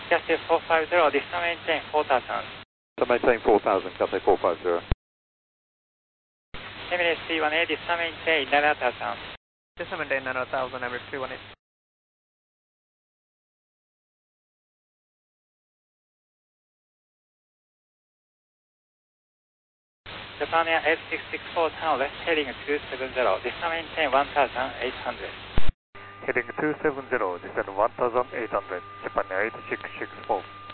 Cathay 450, this time maintain 4000. So maintain 4000, Cathay 450. Emirates 318, this time maintain 9000. This time maintain 9000, Emirates 318. Japan Air 8664 turn left heading 270, this time maintain 1800. Heading 270, descend 1800, Japan Air 8664.